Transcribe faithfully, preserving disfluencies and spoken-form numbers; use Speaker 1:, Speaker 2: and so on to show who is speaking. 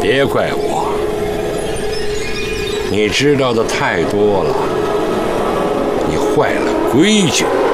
Speaker 1: 别怪我，你知道的太多了，你坏了规矩。